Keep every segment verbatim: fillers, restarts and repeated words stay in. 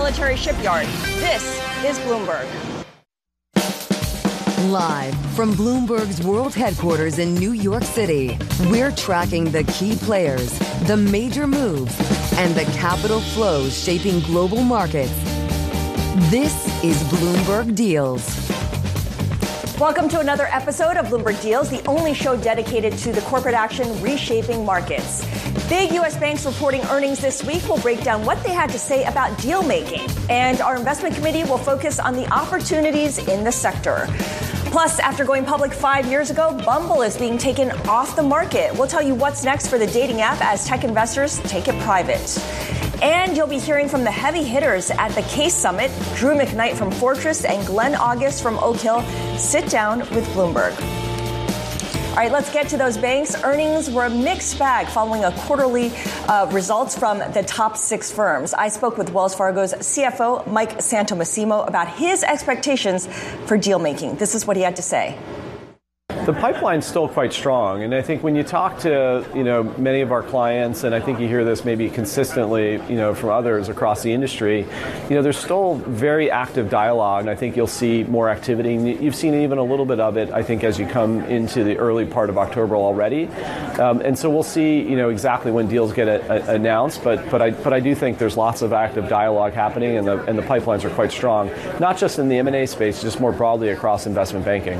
military shipyard. This is Bloomberg. Live from Bloomberg's world headquarters in New York City, we're tracking the key players, the major moves, and the capital flows shaping global markets. This is Bloomberg Deals. Welcome to another episode of Bloomberg Deals, the only show dedicated to the corporate action reshaping markets. Big U S banks reporting earnings this week. We'll break down what they had to say about deal making. And our investment committee will focus on the opportunities in the sector. Plus, after going public five years ago, Bumble is being taken off the market. We'll tell you what's next for the dating app as tech investors take it private. And you'll be hearing from the heavy hitters at the Case Summit. Drew McKnight from Fortress and Glenn August from Oak Hill sit down with Bloomberg. All right, let's get to those banks. Earnings were a mixed bag following a quarterly uh, results from the top six firms. I spoke with Wells Fargo's C F O, Mike Santomassimo, about his expectations for deal making. This is what he had to say. The pipeline's still quite strong, and I think when you talk to, you know, many of our clients, and I think you hear this maybe consistently, you know, from others across the industry, you know, there's still very active dialogue, and I think you'll see more activity. And you've seen even a little bit of it, I think, as you come into the early part of October already, um, and so we'll see, you know, exactly when deals get a, a, announced. But but I but I do think there's lots of active dialogue happening, and the and the pipelines are quite strong, not just in the M and A space, just more broadly across investment banking.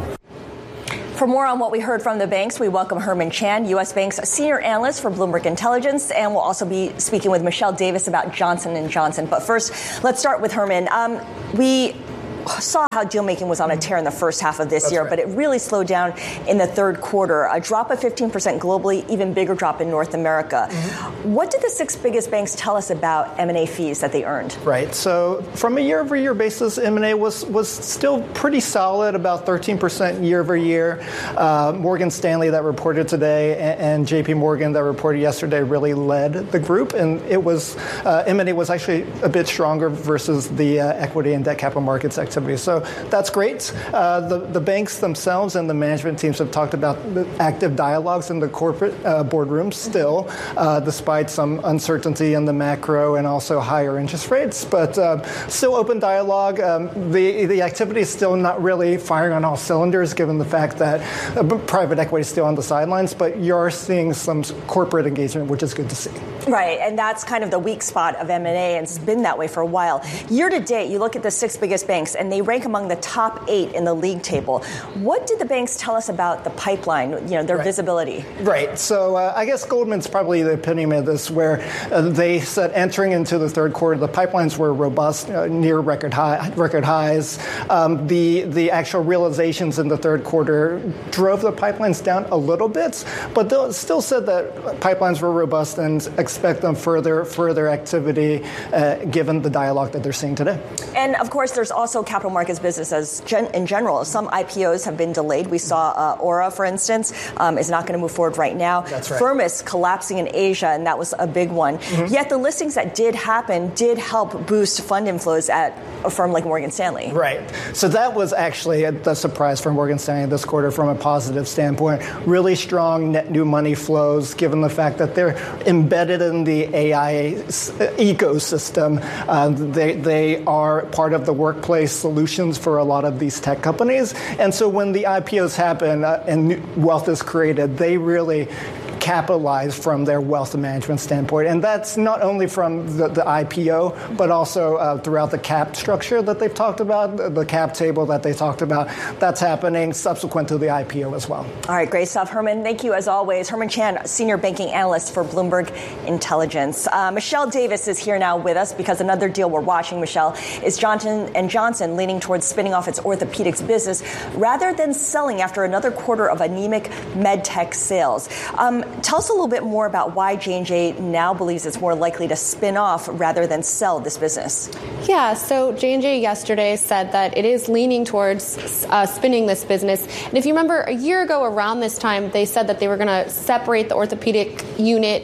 For more on what we heard from the banks, we welcome Herman Chan, U S Bank's senior analyst for Bloomberg Intelligence, and we'll also be speaking with Michelle Davis about Johnson and Johnson. But first, let's start with Herman. Um, we saw how deal making was on a tear in the first half of this That's year, right. but it really slowed down in the third quarter. A drop of fifteen percent globally, even bigger drop in North America. Mm-hmm. What did the six biggest banks tell us about M and A fees that they earned? Right. So from a year-over-year basis, M and A was was still pretty solid, about thirteen percent year-over-year. Uh, Morgan Stanley that reported today and, and J P Morgan that reported yesterday really led the group, and it was uh, M and A was actually a bit stronger versus the uh, equity and debt capital markets activity. So that's great. Uh, the, the banks themselves and the management teams have talked about the active dialogues in the corporate uh, boardrooms still, uh, despite some uncertainty in the macro and also higher interest rates. But uh, still open dialogue. Um, the, the activity is still not really firing on all cylinders, given the fact that uh, private equity is still on the sidelines. But you're seeing some corporate engagement, which is good to see. Right. And that's kind of the weak spot of M and A, and it's been that way for a while. Year to date, you look at the six biggest banks, and they rank among the top eight in the league table. What did the banks tell us about the pipeline, you know, their right. visibility? Right. So uh, I guess Goldman's probably the epitome of this, where uh, they said entering into the third quarter, the pipelines were robust, uh, near record high, record highs. Um, the the actual realizations in the third quarter drove the pipelines down a little bit, but they still said that pipelines were robust and expect them further further activity, uh, given the dialogue that they're seeing today. And of course, there's also capital markets business as gen- in general. Some I P Os have been delayed. We saw uh, Aura, for instance, um, is not going to move forward right now. That's right. Firmus collapsing in Asia, and that was a big one. Mm-hmm. Yet the listings that did happen did help boost fund inflows at a firm like Morgan Stanley. Right. So that was actually a, a surprise for Morgan Stanley this quarter from a positive standpoint. Really strong net new money flows, given the fact that they're embedded in the A I ecosystem. Uh, they, they are part of the workplace solutions for a lot of these tech companies. And so when the I P Os happen uh, and wealth is created, they really capitalize from their wealth management standpoint. And that's not only from the, the I P O, but also uh, throughout the cap structure that they've talked about, the cap table that they talked about. That's happening subsequent to the I P O as well. All right, great stuff, Herman. Thank you, as always. Herman Chan, senior banking analyst for Bloomberg Intelligence. Uh, Michelle Davis is here now with us because another deal we're watching, Michelle, is Johnson and Johnson leaning towards spinning off its orthopedics business rather than selling after another quarter of anemic med tech sales. Um, Tell us a little bit more about why J and J now believes it's more likely to spin off rather than sell this business. Yeah, so J and J yesterday said that it is leaning towards uh, spinning this business. And if you remember, a year ago around this time, they said that they were going to separate the orthopedic unit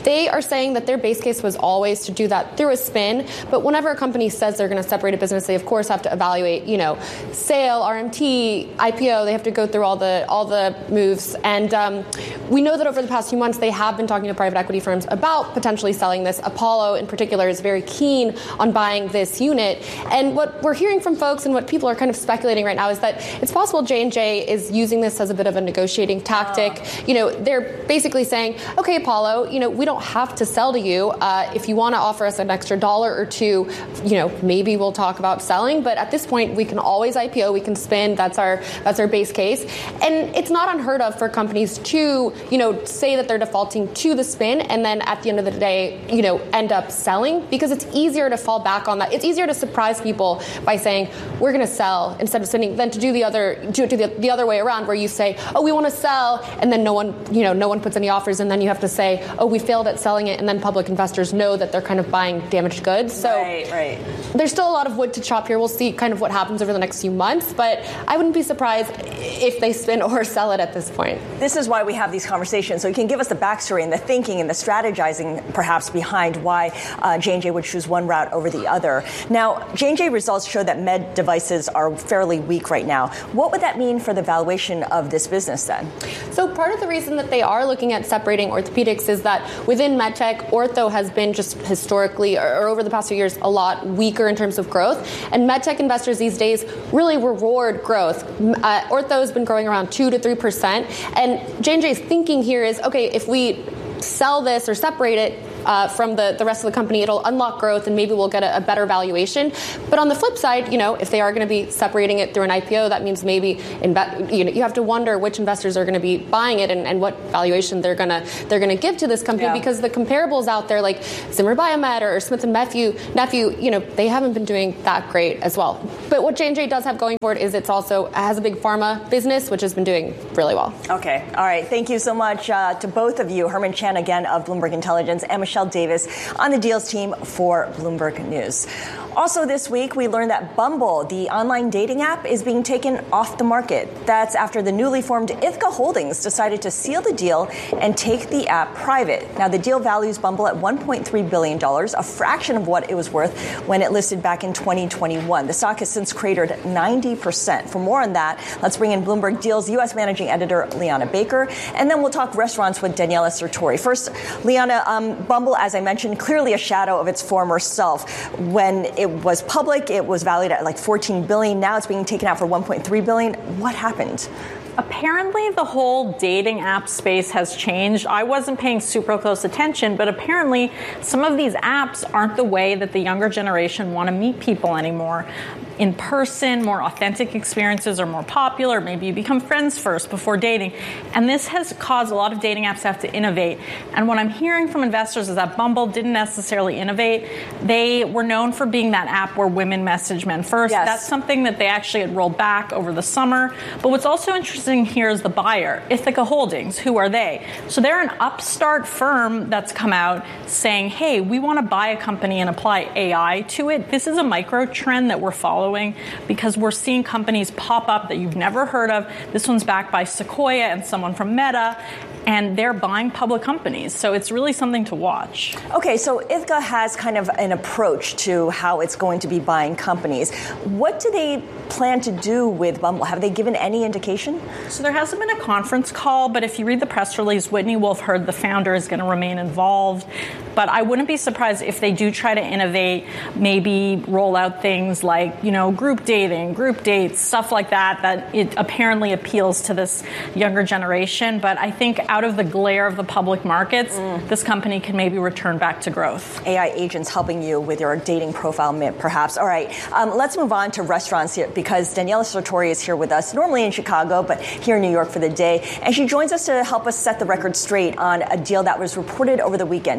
They are saying that their base case was always to do that through a spin, but whenever a company says they're going to separate a business, they of course have to evaluate, you know, sale, R M T, I P O. They have to go through all the all the moves, and um, we know that over the past few months they have been talking to private equity firms about potentially selling this. Apollo, in particular, is very keen on buying this unit, and what we're hearing from folks and what people are kind of speculating right now is that it's possible J and J is using this as a bit of a negotiating tactic. Uh. You know, they're basically saying, okay, Apollo, you know, we don't have to sell to you. Uh, if you want to offer us an extra dollar or two, you know, maybe we'll talk about selling. But at this point, we can always I P O, we can spin. That's our that's our base case. And it's not unheard of for companies to, you know, say that they're defaulting to the spin and then at the end of the day, you know, end up selling, because it's easier to fall back on that. It's easier to surprise people by saying we're going to sell instead of spinning than to do the other do it to the, the other way around, where you say, oh, we want to sell, and then no one, you know, no one puts any offers, and then you have to say, oh, we failed at selling it, and then public investors know that they're kind of buying damaged goods. So right, right. There's still a lot of wood to chop here. We'll see kind of what happens over the next few months, but I wouldn't be surprised if they spin or sell it at this point. This is why we have these conversations, so you can give us the backstory and the thinking and the strategizing perhaps behind why uh, J and J would choose one route over the other. Now, J and J results show that med devices are fairly weak right now. What would that mean for the valuation of this business then? So part of the reason that they are looking at separating orthopedics is that within medtech, ortho has been just historically, or, or over the past few years, a lot weaker in terms of growth. And medtech investors these days really reward growth. Uh, ortho has been growing around two to three percent. And J and J's thinking here is, okay, if we sell this or separate it Uh, from the, the rest of the company, it'll unlock growth and maybe we'll get a, a better valuation. But on the flip side, you know, if they are going to be separating it through an I P O, that means maybe inve- you know, you have to wonder which investors are going to be buying it and, and what valuation they're going to they're going to give to this company, yeah. Because the comparables out there like Zimmer Biomet or Smith and Nephew, Nephew, you know, they haven't been doing that great as well. But what J and J does have going for it is it's also has a big pharma business, which has been doing really well. Okay. All right. Thank you so much uh, to both of you. Herman Chan again of Bloomberg Intelligence and Michelle Davis on the Deals team for Bloomberg News. Also this week, we learned that Bumble, the online dating app, is being taken off the market. That's after the newly formed Ithaca Holdings decided to seal the deal and take the app private. Now, the deal values Bumble at one point three billion dollars, a fraction of what it was worth when it listed back in twenty twenty-one. The stock has since cratered ninety percent. For more on that, let's bring in Bloomberg Deals U S Managing Editor Liana Baker, and then we'll talk restaurants with Daniela Sartori. First, Liana, um, Bumble, as I mentioned, clearly a shadow of its former self. When it was public, it was valued at like fourteen billion dollars. Now it's being taken out for one point three billion dollars. What happened? Apparently, the whole dating app space has changed. I wasn't paying super close attention, but apparently some of these apps aren't the way that the younger generation want to meet people anymore. In person, more authentic experiences are more popular. Maybe you become friends first before dating. And this has caused a lot of dating apps to have to innovate. And what I'm hearing from investors is that Bumble didn't necessarily innovate. They were known for being that app where women message men first. Yes. That's something that they actually had rolled back over the summer. But what's also interesting here is the buyer, Ithaca Holdings. Who are they? So they're an upstart firm that's come out saying, hey, we want to buy a company and apply A I to it. This is a micro trend that we're following because we're seeing companies pop up that you've never heard of. This one's backed by Sequoia and someone from Meta, and they're buying public companies. So it's really something to watch. Okay, so Ithaca has kind of an approach to how it's going to be buying companies. What do they plan to do with Bumble? Have they given any indication? So there hasn't been a conference call, but if you read the press release, Whitney Wolfe Herd, the founder, is going to remain involved. But I wouldn't be surprised if they do try to innovate, maybe roll out things like, you know, group dating, group dates, stuff like that, that it apparently appeals to this younger generation. But I think out of the glare of the public markets, mm. this company can maybe return back to growth. A I agents helping you with your dating profile, perhaps. All right, um, let's move on to restaurants here because Daniela Sartori is here with us, normally in Chicago, but here in New York for the day. And she joins us to help us set the record straight on a deal that was reported over the weekend. Starbucks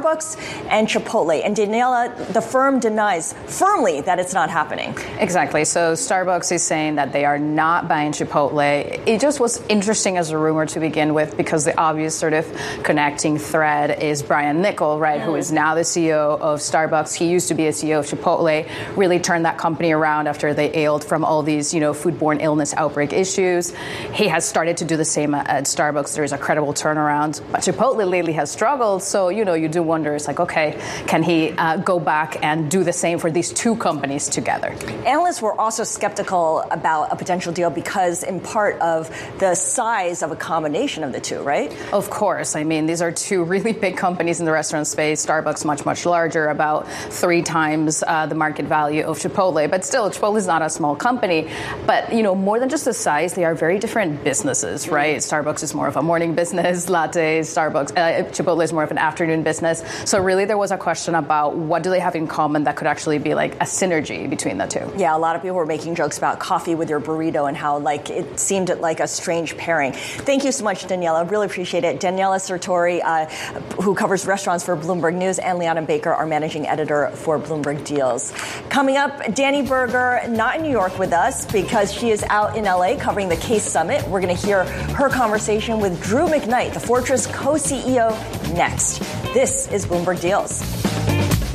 Starbucks and Chipotle. And Daniela, the firm denies firmly that it's not happening. Exactly. So Starbucks is saying that they are not buying Chipotle. It just was interesting as a rumor to begin with because the obvious sort of connecting thread is Brian Niccol, right, mm. who is now the C E O of Starbucks. He used to be a C E O of Chipotle, really turned that company around after they ailed from all these, you know, foodborne illness outbreak issues. He has started to do the same at Starbucks. There is a credible turnaround. But Chipotle lately has struggled. So, you know, you do wonder, it's like, okay, can he uh, go back and do the same for these two companies together? Analysts were also skeptical about a potential deal because in part of the size of a combination of the two, right? Of course. I mean, these are two really big companies in the restaurant space. Starbucks much, much larger, about three times uh, the market value of Chipotle. But still, Chipotle is not a small company. But, you know, more than just the size, they are very different businesses, right? Starbucks is more of a morning business, lattes. Starbucks, uh, Chipotle is more of an afternoon business. So really there was a question about what do they have in common that could actually be like a synergy between the two. Yeah, a lot of people were making jokes about coffee with your burrito and how like it seemed like a strange pairing. Thank you so much, Daniela. Really appreciate it. Daniela Sirtori, uh, who covers restaurants for Bloomberg News, and Liana Baker, our managing editor for Bloomberg Deals. Coming up, Dani Burger, not in New York with us because she is out in L A covering the Case Summit. We're going to hear her conversation with Drew McKnight, the Fortress co-C E O, next. This is Bloomberg Deals.